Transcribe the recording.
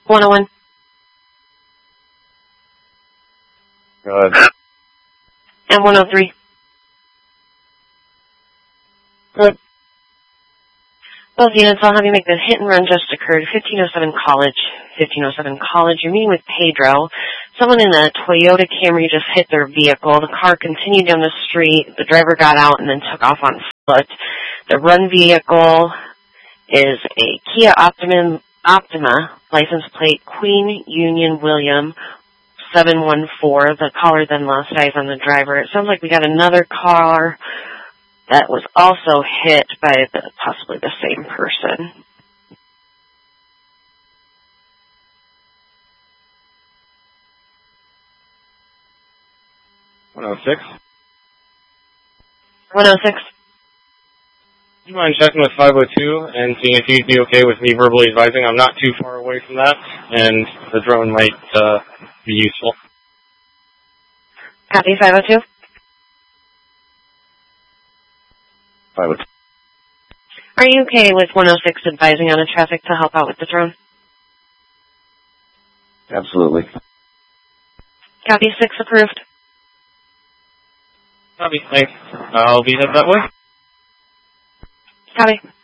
101. Go ahead. And 103. Good. Both units, I'll have you make the hit and run just occurred. 1507 College. 1507 College. You're meeting with Pedro. Someone in a Toyota Camry just hit their vehicle. The car continued down the street. The driver got out and then took off on foot. The run vehicle is a Kia Optima, license plate Queen Union William 714. The caller then lost eyes on the driver. It sounds like we got another car that was also hit by possibly the same person. $106. 106. Do you mind checking with 502 and seeing if he'd be okay with me verbally advising? I'm not too far away from that, and the drone might be useful. Copy, 502. 502. Are you okay with 106 advising on a traffic to help out with the drone? Absolutely. Copy, 6 approved. Copy, thanks. I'll be headed that way. Copy.